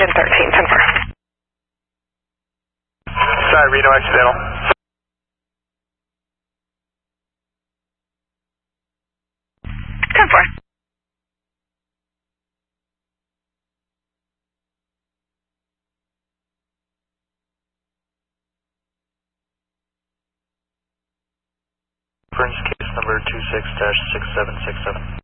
engine 13, 10-4. Sorry, Reno, accidental. 10-4. French case number 26-6767.